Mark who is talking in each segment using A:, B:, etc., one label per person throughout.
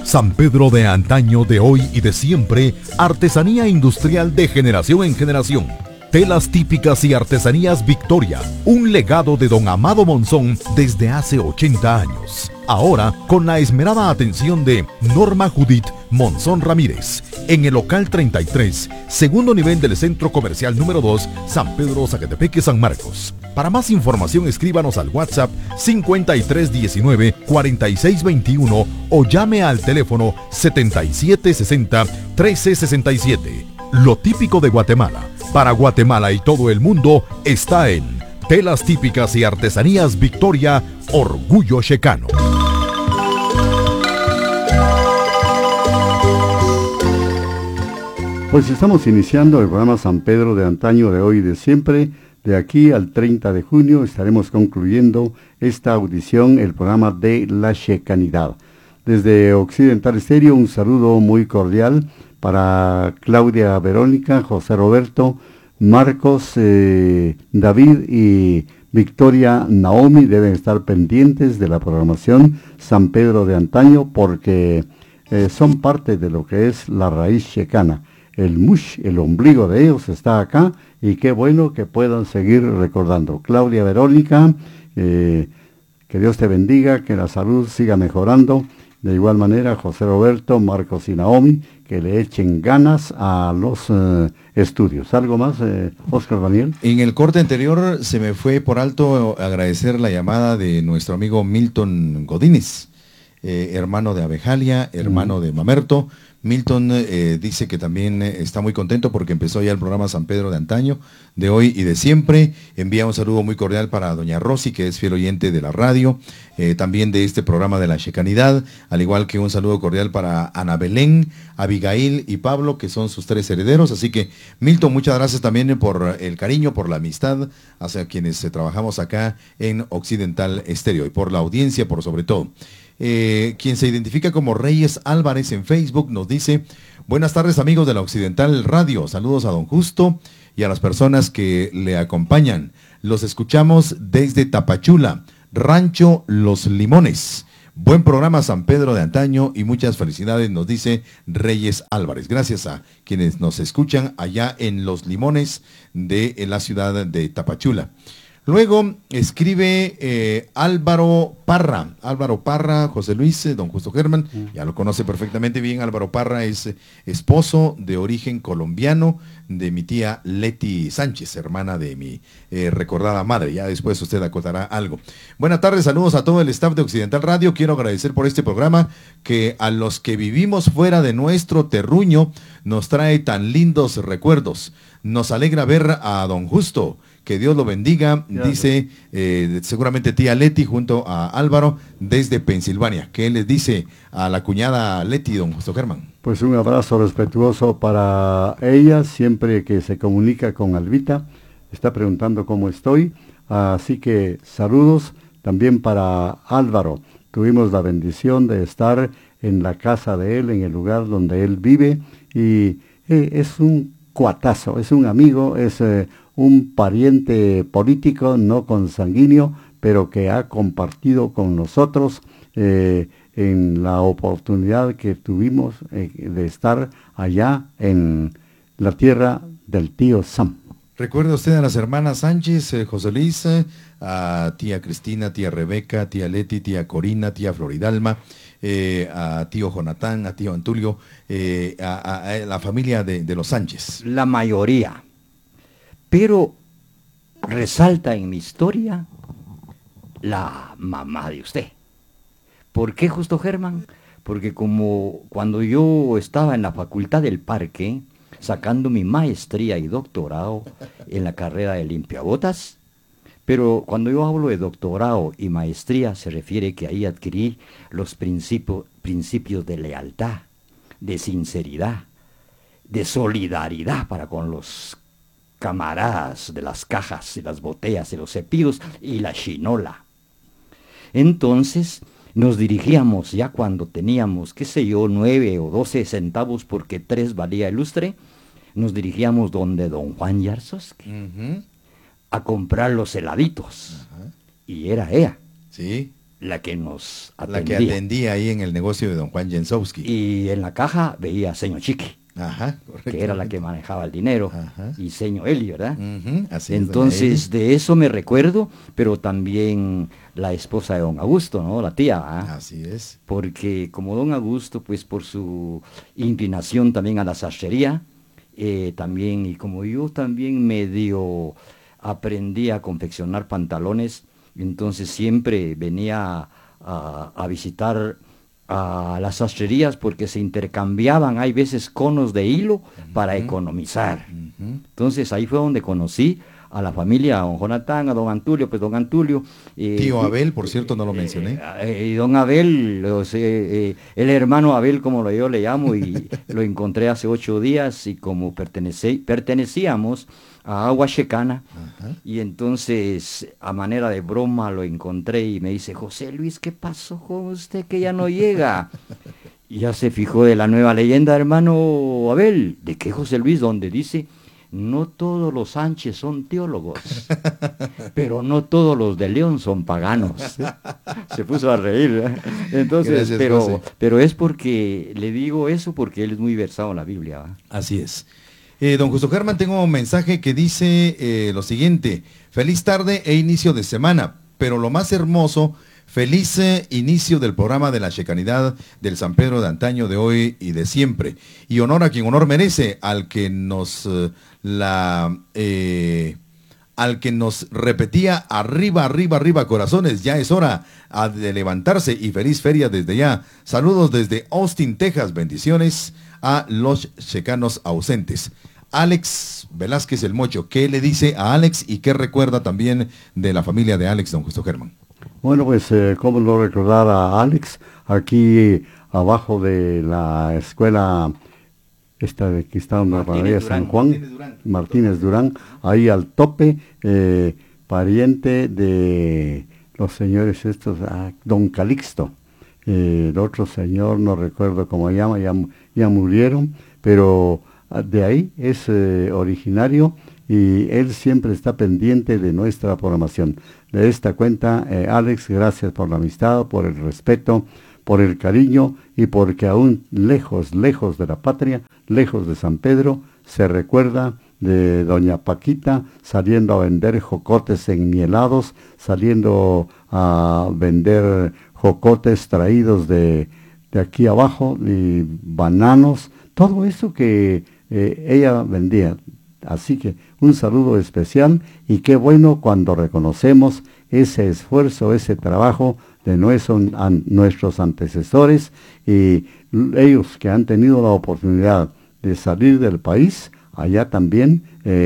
A: San Pedro de antaño, de hoy y de siempre, artesanía industrial de generación en generación. Telas típicas y artesanías Victoria, un legado de don Amado Monzón desde hace 80 años. Ahora, con la esmerada atención de Norma Judith Monzón Ramírez, en el local 33, segundo nivel del Centro Comercial número 2, San Pedro Zacatepeque, San Marcos. Para más información, escríbanos al WhatsApp 5319-4621 o llame al teléfono 7760-1367. Lo típico de Guatemala, para Guatemala y todo el mundo, está en Telas Típicas y Artesanías Victoria, Orgullo Checano.
B: Pues estamos iniciando el programa San Pedro de antaño, de hoy y de siempre. De aquí al 30 de junio estaremos concluyendo esta audición, el programa de la Checanidad. Desde Occidental Estéreo, un saludo muy cordial para Claudia Verónica, José Roberto, Marcos, David y Victoria Naomi. Deben estar pendientes de la programación San Pedro de antaño porque son parte de lo que es la raíz checana. El mush, el ombligo de ellos está acá y qué bueno que puedan seguir recordando. Claudia Verónica, que Dios te bendiga, que la salud siga mejorando. De igual manera, José Roberto, Marcos y Naomi, que le echen ganas a los estudios. ¿Algo más, Oscar Daniel?
C: En el corte anterior se me fue por alto agradecer la llamada de nuestro amigo Milton Godínez, hermano de Abejalia, hermano de Mamerto. Milton dice que también está muy contento porque empezó ya el programa San Pedro de antaño, de hoy y de siempre. Envía un saludo muy cordial para doña Rosy, que es fiel oyente de la radio, también de este programa de la Checanidad, al igual que un saludo cordial para Ana Belén, Abigail y Pablo, que son sus 3 herederos. Así que, Milton, muchas gracias también por el cariño, por la amistad hacia quienes trabajamos acá en Occidental Estéreo y por la audiencia, por sobre todo. Quien se identifica como Reyes Álvarez en Facebook nos dice: buenas tardes, amigos de la Occidental Radio, saludos a don Justo y a las personas que le acompañan. Los escuchamos desde Tapachula, Rancho Los Limones. Buen programa San Pedro de antaño y muchas felicidades, nos dice Reyes Álvarez. Gracias a quienes nos escuchan allá en Los Limones de la ciudad de Tapachula. Luego escribe Álvaro Parra, José Luis, don Justo Germán, ya lo conoce perfectamente bien. Álvaro Parra es esposo de origen colombiano de mi tía Leti Sánchez, hermana de mi recordada madre. Ya después usted acotará algo. Buenas tardes, saludos a todo el staff de Occidental Radio. Quiero agradecer por este programa que a los que vivimos fuera de nuestro terruño nos trae tan lindos recuerdos. Nos alegra ver a don Justo. Que Dios lo bendiga, dice seguramente tía Leti junto a Álvaro desde Pensilvania. ¿Qué les dice a la cuñada Leti, don Justo Germán?
B: Pues un abrazo respetuoso para ella, siempre que se comunica con Albita, está preguntando cómo estoy, así que saludos también para Álvaro. Tuvimos la bendición de estar en la casa de él, en el lugar donde él vive, y es un cuatazo, es un amigo, es un pariente político, no consanguíneo, pero que ha compartido con nosotros en la oportunidad que tuvimos de estar allá en la tierra del tío Sam.
C: ¿Recuerda usted a las hermanas Sánchez, José Luis, a tía Cristina, tía Rebeca, tía Leti, tía Corina, tía Floridalma, a tío Jonatán, a tío Antulio, a la familia de los Sánchez?
D: La mayoría. Pero resalta en mi historia la mamá de usted. ¿Por qué, Justo Germán? Porque como cuando yo estaba en la Facultad del Parque, sacando mi maestría y doctorado en la carrera de limpiabotas, pero cuando yo hablo de doctorado y maestría, se refiere que ahí adquirí los principios de lealtad, de sinceridad, de solidaridad para con los camaradas de las cajas y las botellas y los cepillos y la chinola. Entonces nos dirigíamos, ya cuando teníamos, 9 o 12 centavos porque 3 valía el lustre, nos dirigíamos donde don Juan Yarzowski a comprar los heladitos. Y era ella.
C: Sí.
D: la que nos
C: La que
D: atendía.
C: atendía ahí en el negocio de don Juan Jensowski.
D: Y en la caja veía a Señor Chiqui,
C: Ajá, correcto.
D: que era la que manejaba el dinero,
C: Ajá.
D: y Señor Eli, ¿verdad?
C: Así es, doña
D: Entonces, de eso me recuerdo, pero también la esposa de don Augusto, ¿no? La tía,
C: Eli.
D: ¿ah?
C: Así es.
D: Porque como don Augusto, pues por su inclinación también a la sastrería, también, y como yo también medio aprendí a confeccionar pantalones, entonces siempre venía a visitar a las sastrerías porque se intercambiaban, hay veces conos de hilo para economizar. Entonces ahí fue donde conocí a la familia, a don Jonathan, a don Antulio, pues don Antulio.
C: Tío Abel, por cierto, no lo mencioné.
D: Y don Abel, el hermano Abel, como yo le llamo, y lo encontré hace 8 días, y como pertenecíamos a Agua Checana, y entonces a manera de broma lo encontré y me dice, José Luis, ¿qué pasó con usted que ya no llega? Y ya se fijó de la nueva leyenda, hermano Abel. ¿De qué, José Luis? Donde dice, no todos los Sánchez son teólogos, pero no todos los de León son paganos. Se puso a reír, ¿eh? Entonces,
C: Gracias,
D: pero es porque, le digo eso porque él es muy versado en la Biblia, ¿va?
C: Así es. Don Justo Germán, tengo un mensaje que dice lo siguiente: feliz tarde e inicio de semana, pero lo más hermoso, feliz inicio del programa de la checanidad del San Pedro de antaño, de hoy y de siempre. Y honor a quien honor merece, al que nos repetía arriba, arriba, arriba, corazones, ya es hora de levantarse, y feliz feria desde ya. Saludos desde Austin, Texas, bendiciones a los checanos ausentes. Alex Velázquez el Mocho, ¿qué le dice a Alex y qué recuerda también de la familia de Alex, don Justo Germán?
B: Bueno, pues cómo no recordar a Alex, aquí abajo de la escuela esta de que está en la panadería San Juan, Martínez Durán, ahí al tope, pariente de los señores estos, don Calixto. El otro señor, no recuerdo cómo llama, ya murieron, pero de ahí es originario, y él siempre está pendiente de nuestra programación. De esta cuenta, Alex, gracias por la amistad, por el respeto, por el cariño, y porque aún lejos, lejos de la patria, lejos de San Pedro, se recuerda de doña Paquita saliendo a vender jocotes enmielados, saliendo a vender jocotes traídos de aquí abajo, y bananos, todo eso que ella vendía. Así que un saludo especial, y qué bueno cuando reconocemos ese esfuerzo, ese trabajo de nuestros antecesores, y ellos que han tenido la oportunidad de salir del país, allá también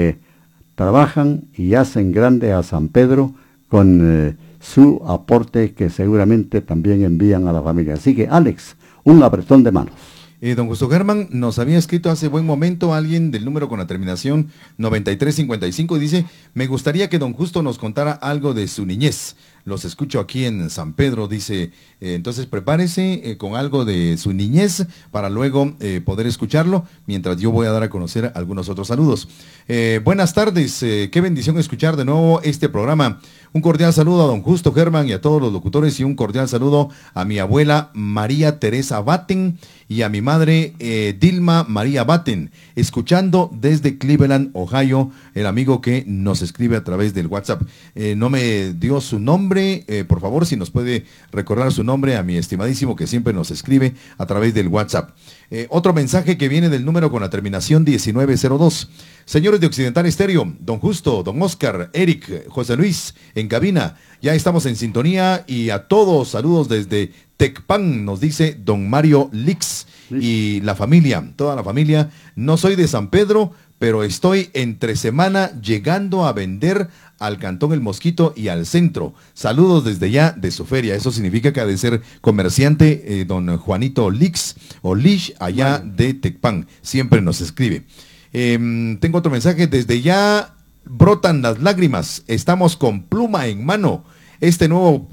B: trabajan y hacen grande a San Pedro con su aporte, que seguramente también envían a la familia. Así que, Alex, un apretón de manos.
C: Don Justo Germán, nos había escrito hace buen momento alguien del número con la terminación 9355, y dice, me gustaría que don Justo nos contara algo de su niñez. Los escucho aquí en San Pedro, dice, entonces prepárese con algo de su niñez para luego poder escucharlo, mientras yo voy a dar a conocer algunos otros saludos. Buenas tardes, qué bendición escuchar de nuevo este programa. Un cordial saludo a don Justo Germán y a todos los locutores, y un cordial saludo a mi abuela María Teresa Batten y a mi madre Dilma María Batten, escuchando desde Cleveland, Ohio, el amigo que nos escribe a través del WhatsApp. No me dio su nombre, por favor, si nos puede recordar su nombre, a mi estimadísimo que siempre nos escribe a través del WhatsApp. Otro mensaje que viene del número con la terminación 1902. Señores de Occidental Estéreo, don Justo, don Oscar, Eric, José Luis, en cabina, ya estamos en sintonía, y a todos saludos desde Tecpan, nos dice don Mario Lix y la familia, toda la familia. No soy de San Pedro, pero estoy entre semana llegando a vender al Cantón El Mosquito y al centro. Saludos desde ya de su feria. Eso significa que ha de ser comerciante don Juanito Lix o Lish, allá de Tecpan. Siempre nos escribe. Tengo otro mensaje. Desde ya brotan las lágrimas. Estamos con pluma en mano. Este nuevo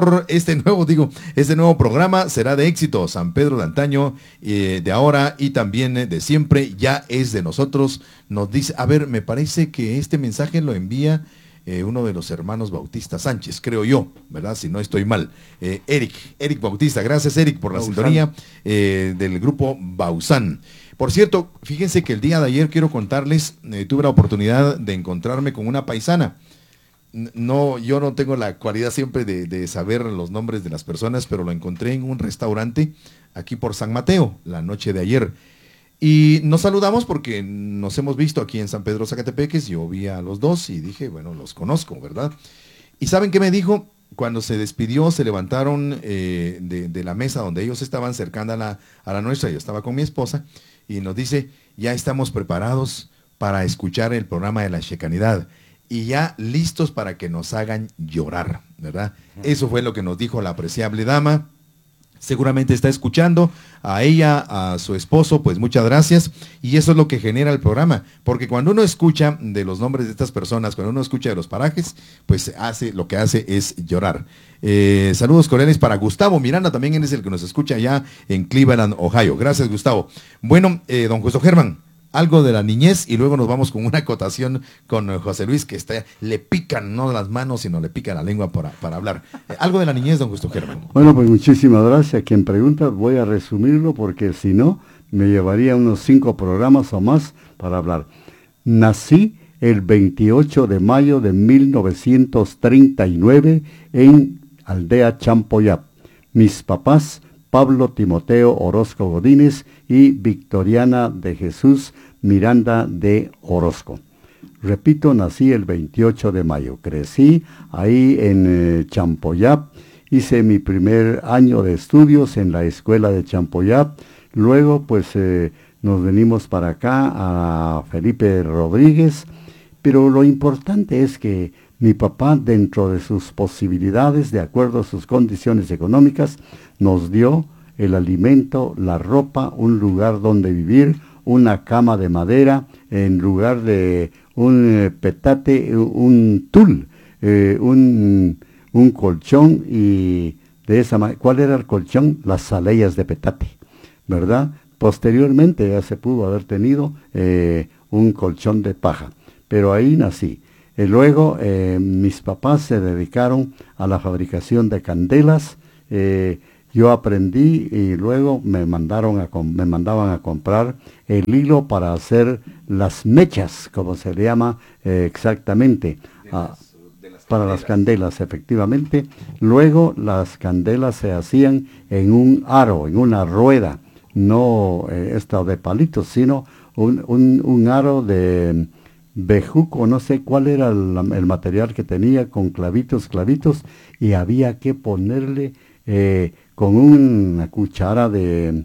C: programa será de éxito. San Pedro de antaño, de ahora y también de siempre, ya es de nosotros. Nos dice, a ver, me parece que este mensaje lo envía uno de los hermanos Bautista Sánchez, creo yo, ¿verdad? Si no estoy mal. Eric Bautista, gracias Eric por la sintonía del grupo Bausán. Por cierto, fíjense que el día de ayer quiero contarles, tuve la oportunidad de encontrarme con una paisana. No, yo no tengo la cualidad siempre de saber los nombres de las personas, pero lo encontré en un restaurante aquí por San Mateo, la noche de ayer. Y nos saludamos porque nos hemos visto aquí en San Pedro Zacatepeques, yo vi a los dos y dije, bueno, los conozco, ¿verdad? ¿Y saben qué me dijo? Cuando se despidió, se levantaron de la mesa donde ellos estaban, cercana a la nuestra, yo estaba con mi esposa, y nos dice, ya estamos preparados para escuchar el programa de la Shekanidad y ya listos para que nos hagan llorar, ¿verdad? Eso fue lo que nos dijo la apreciable dama. Seguramente está escuchando a ella, a su esposo, pues muchas gracias. Y eso es lo que genera el programa, porque cuando uno escucha de los nombres de estas personas, cuando uno escucha de los parajes, pues lo que hace es llorar. Saludos cordiales para Gustavo Miranda, también él es el que nos escucha allá en Cleveland, Ohio. Gracias, Gustavo. Bueno, don Justo Germán, algo de la niñez y luego nos vamos con una acotación con José Luis, que le pican no las manos, sino le pican la lengua para hablar. Algo de la niñez, don Justo Germán.
B: Bueno, pues muchísimas gracias. Quien pregunta, voy a resumirlo porque si no, me llevaría unos 5 programas o más para hablar. Nací el 28 de mayo de 1939 en Aldea Champoyap. Mis papás, Pablo Timoteo Orozco Godínez y Victoriana de Jesús Miranda de Orozco. Repito, nací el 28 de mayo. Crecí ahí en Champoyap. Hice mi primer año de estudios en la escuela de Champoyap. Luego, pues, nos venimos para acá a Felipe Rodríguez. Pero lo importante es que mi papá, dentro de sus posibilidades, de acuerdo a sus condiciones económicas, nos dio el alimento, la ropa, un lugar donde vivir, una cama de madera, en lugar de un petate, un tul, un colchón, y de esa manera, ¿cuál era el colchón? Las saleyas de petate, ¿verdad? Posteriormente ya se pudo haber tenido un colchón de paja, pero ahí nací. Luego mis papás se dedicaron a la fabricación de candelas. Yo aprendí y luego me mandaban a comprar el hilo para hacer las mechas, como se le llama exactamente, para las candelas, efectivamente. Luego las candelas se hacían en un aro, en una rueda, no esta de palitos, sino un aro de bejuco, no sé cuál era el material que tenía, con clavitos, y había que ponerle con una cuchara de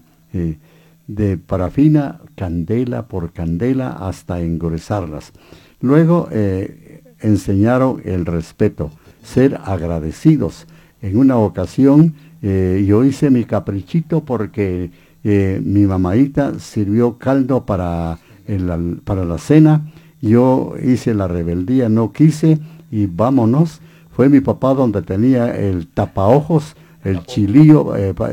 B: parafina, candela por candela, hasta engruesarlas. Luego enseñaron el respeto, ser agradecidos. En una ocasión yo hice mi caprichito porque mi mamaita sirvió caldo para la cena. Yo hice la rebeldía, no quise, y vámonos. Fue mi papá donde tenía el tapaojos, el chilillo,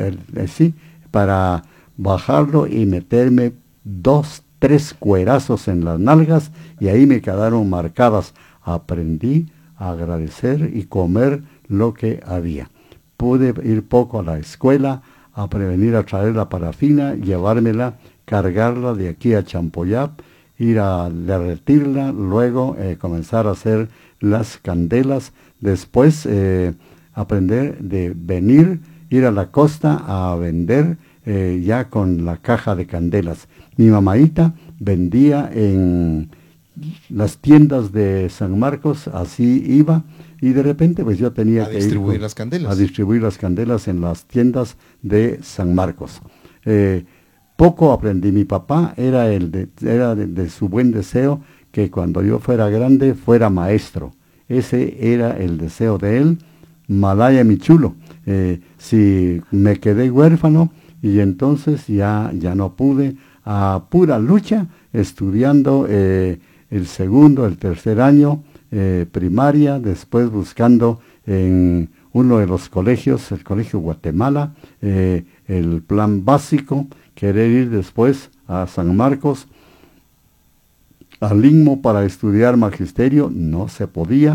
B: para bajarlo y meterme 2, 3 cuerazos en las nalgas, y ahí me quedaron marcadas. Aprendí a agradecer y comer lo que había. Pude ir poco a la escuela, a prevenir a traer la parafina, llevármela, cargarla de aquí a Champoyap, ir a derretirla, luego comenzar a hacer las candelas, después aprender de venir, ir a la costa a vender ya con la caja de candelas. Mi mamaita vendía en las tiendas de San Marcos, así iba, y de repente pues yo tenía que
C: distribuir
B: a distribuir las candelas en las tiendas de San Marcos. Poco aprendí. Mi papá era de su buen deseo que cuando yo fuera grande fuera maestro. Ese era el deseo de él. Malaya mi chulo. Si me quedé huérfano, y entonces ya no pude, a pura lucha, estudiando el segundo, el tercer año primaria, después buscando en uno de los colegios, el Colegio Guatemala, el plan básico, querer ir después a San Marcos, al Lingmo, para estudiar magisterio, no se podía.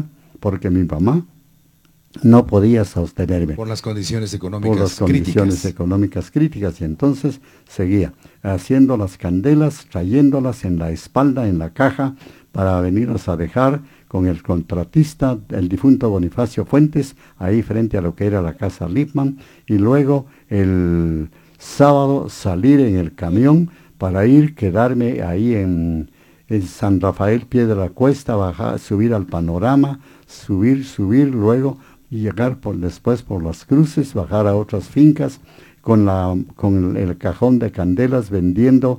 B: porque mi mamá no podía sostenerme.
C: Por las condiciones económicas
B: Por las condiciones
C: críticas.
B: económicas críticas, y entonces seguía haciendo las candelas, trayéndolas en la espalda, en la caja, para venirlas a dejar con el contratista, el difunto Bonifacio Fuentes, ahí frente a lo que era la casa Lipman, y luego el sábado salir en el camión para quedarme ahí en San Rafael, Pie de la Cuesta, bajar, subir al Panorama, subir, luego y llegar después por las cruces, bajar a otras fincas con el cajón de candelas, vendiendo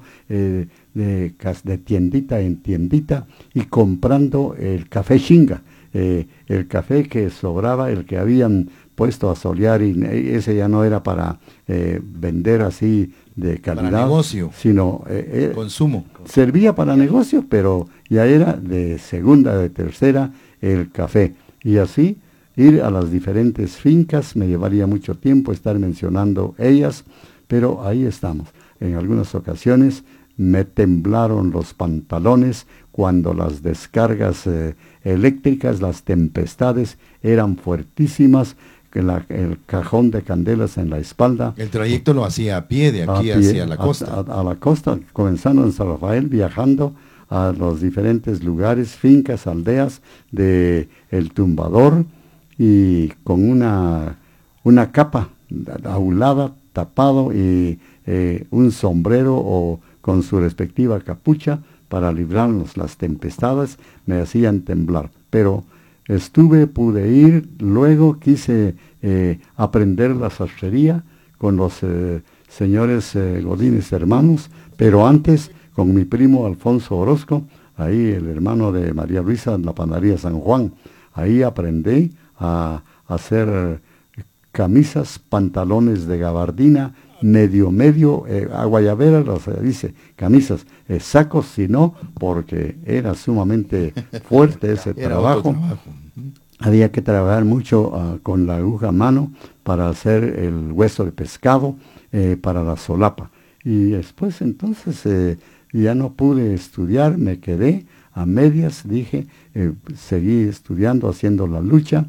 B: de tiendita en tiendita y comprando el café chinga, el café que sobraba, el que habían puesto a solear, y ese ya no era para vender así de calidad,
C: para negocio,
B: sino
C: consumo.
B: Servía para negocio, pero ya era de segunda, de tercera el café. Y así ir a las diferentes fincas, me llevaría mucho tiempo estar mencionando ellas, pero ahí estamos. En algunas ocasiones me temblaron los pantalones cuando las descargas eléctricas, las tempestades eran fuertísimas, el cajón de candelas en la espalda.
C: El trayecto lo hacía a pie de aquí hacia la costa.
B: A la costa, comenzando en San Rafael, viajando a los diferentes lugares, fincas, aldeas de El Tumbador, y con una capa aulada, tapado, y un sombrero o con su respectiva capucha para librarnos las tempestades, me hacían temblar. Pero pude ir, luego quise aprender la sastrería con los señores Godínez hermanos, pero antes con mi primo Alfonso Orozco, ahí el hermano de María Luisa en la panadería San Juan. Ahí aprendí a hacer camisas, pantalones de gabardina, medio, a guayabera, dice, camisas, sacos, si no, porque era sumamente fuerte ese trabajo. Había que trabajar mucho con la aguja a mano para hacer el hueso de pescado, para la solapa. Y después entonces ya no pude estudiar, me quedé a medias, seguí estudiando, haciendo la lucha.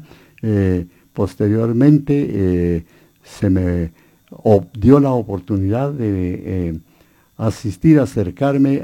B: Posteriormente se me dio la oportunidad de acercarme